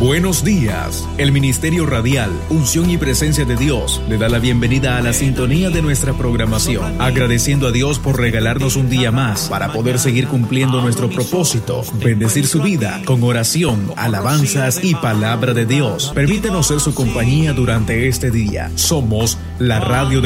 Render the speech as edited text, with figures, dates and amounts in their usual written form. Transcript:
Buenos días. El Ministerio Radial, Unción y Presencia de Dios le da la bienvenida a la sintonía de nuestra programación, agradeciendo a Dios por regalarnos un día más para poder seguir cumpliendo nuestro propósito, bendecir su vida con oración, alabanzas y palabra de Dios. Permítanos ser su compañía durante este día. Somos la radio de